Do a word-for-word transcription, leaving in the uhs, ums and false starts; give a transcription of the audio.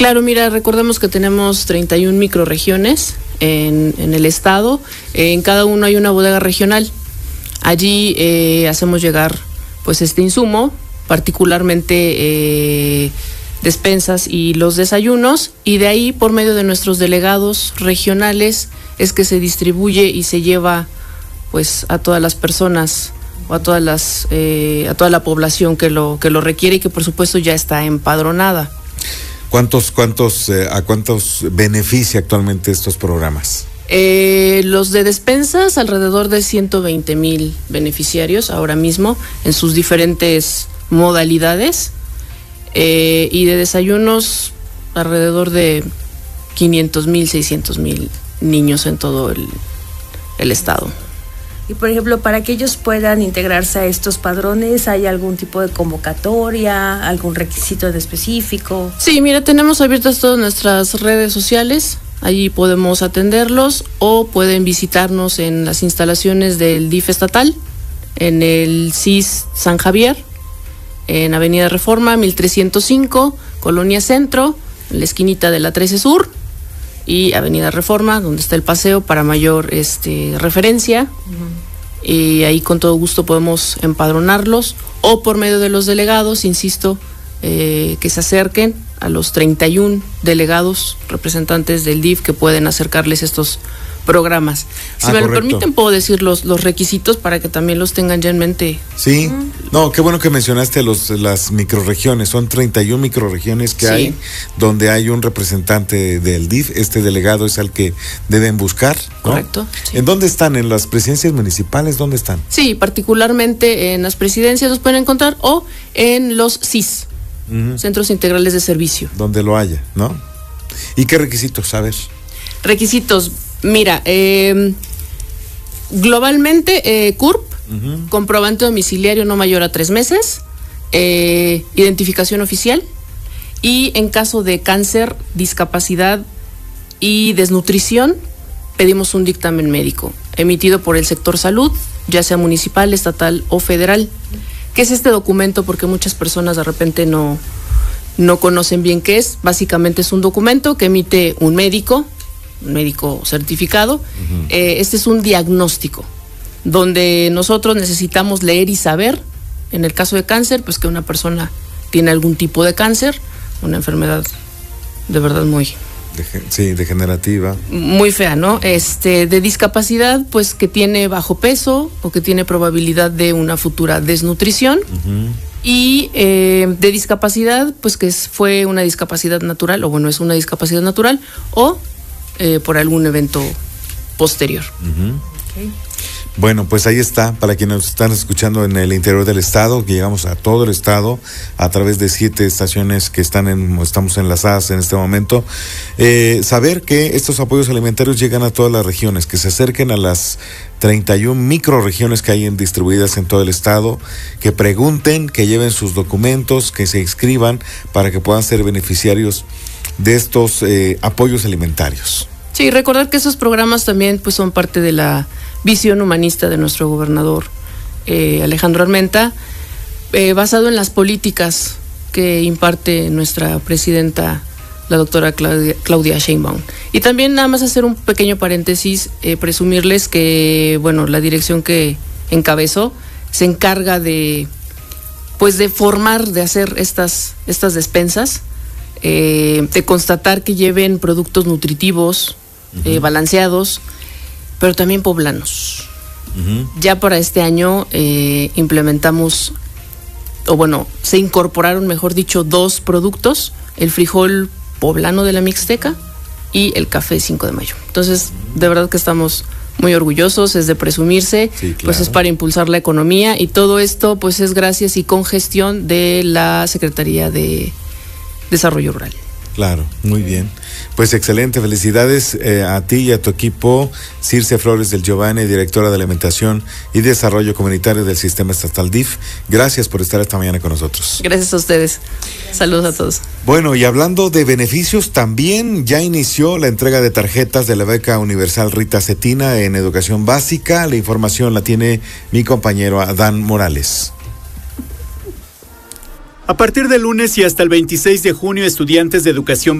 Claro, mira, recordemos que tenemos treinta y una microrregiones en, en el estado. En cada uno hay una bodega regional. Allí eh, hacemos llegar pues este insumo, particularmente eh, despensas y los desayunos, y de ahí por medio de nuestros delegados regionales es que se distribuye y se lleva pues a todas las personas o a todas las eh, a toda la población que lo que lo requiere y que por supuesto ya está empadronada. ¿Cuántos cuántos eh, a cuántos beneficia actualmente estos programas? Eh, los de despensas, alrededor de ciento veinte mil beneficiarios ahora mismo en sus diferentes modalidades, eh, y de desayunos alrededor de quinientos mil, seiscientos mil niños en todo el, el estado. Y por ejemplo, para que ellos puedan integrarse a estos padrones, ¿hay algún tipo de convocatoria, algún requisito en específico? Sí, mira, tenemos abiertas todas nuestras redes sociales, allí podemos atenderlos o pueden visitarnos en las instalaciones del D I F estatal, en el C I S San Javier, en Avenida Reforma mil trescientos cinco, Colonia Centro, en la esquinita de la trece Sur, y Avenida Reforma, donde está el paseo para mayor este, referencia. Uh-huh. Y ahí con todo gusto podemos empadronarlos o por medio de los delegados, insisto, eh, que se acerquen a los treinta y un delegados representantes del D I F que pueden acercarles estos programas. Si ah, me correcto. lo permiten, puedo decir los, los requisitos para que también los tengan ya en mente. Sí, mm. no, qué bueno que mencionaste los, las microrregiones, son treinta y una microrregiones que sí. hay, donde hay un representante del D I F, este delegado es al que deben buscar, ¿no? Correcto. Sí. ¿En dónde están? ¿En las presidencias municipales? ¿Dónde están? Sí, particularmente en las presidencias los pueden encontrar o en los C I S, uh-huh. Centros Integrales de Servicio. Donde lo haya, ¿no? ¿Y qué requisitos? A ver. Requisitos. Mira, eh, globalmente eh, C U R P, uh-huh. comprobante domiciliario no mayor a tres meses, eh, identificación oficial y en caso de cáncer, discapacidad y desnutrición pedimos un dictamen médico emitido por el sector salud, ya sea municipal, estatal o federal. ¿Qué es este documento? Porque muchas personas de repente no, no conocen bien qué es. Básicamente es un documento que emite un médico, un médico certificado. Uh-huh. Eh, este es un diagnóstico donde nosotros necesitamos leer y saber, en el caso de cáncer, pues que una persona tiene algún tipo de cáncer, una enfermedad de verdad muy... Dege- sí, degenerativa. Muy fea, ¿no? Este, de discapacidad, pues que tiene bajo peso o que tiene probabilidad de una futura desnutrición. Uh-huh. Y eh, de discapacidad, pues que es, fue una discapacidad natural, o bueno, es una discapacidad natural, o Eh, por algún evento posterior. Uh-huh. Okay. Bueno, pues ahí está, para quienes nos están escuchando en el interior del estado, que llegamos a todo el estado a través de siete estaciones que están en, estamos enlazadas en este momento, eh, saber que estos apoyos alimentarios llegan a todas las regiones, que se acerquen a las treinta y una microrregiones que hay en, distribuidas en todo el estado, que pregunten, que lleven sus documentos, que se inscriban para que puedan ser beneficiarios de estos eh, apoyos alimentarios. Sí, recordar que esos programas también pues son parte de la visión humanista de nuestro gobernador eh, Alejandro Armenta, eh, basado en las políticas que imparte nuestra presidenta, la doctora Claudia, Claudia Sheinbaum. Y también nada más hacer un pequeño paréntesis, eh, presumirles que, bueno, la dirección que encabezó se encarga de, pues de formar, de hacer estas, estas despensas, eh, de constatar que lleven productos nutritivos, uh-huh. eh, balanceados, pero también poblanos. Uh-huh. Ya para este año eh, implementamos, o bueno, se incorporaron, mejor dicho, dos productos, el frijol poblano de la Mixteca y el café cinco de mayo. Entonces, de verdad que estamos muy orgullosos, es de presumirse, sí, claro. Pues es para impulsar la economía y todo esto pues es gracias y con gestión de la Secretaría de Desarrollo Rural. Claro, muy bien. Pues excelente, felicidades eh, a ti y a tu equipo. Circe Flores del Giovanni, directora de Alimentación y Desarrollo Comunitario del Sistema Estatal D I F. Gracias por estar esta mañana con nosotros. Gracias a ustedes. Saludos a todos. Bueno, y hablando de beneficios, también ya inició la entrega de tarjetas de la beca universal Rita Cetina en educación básica. La información la tiene mi compañero Adán Morales. A partir del lunes y hasta el veintiséis de junio, estudiantes de educación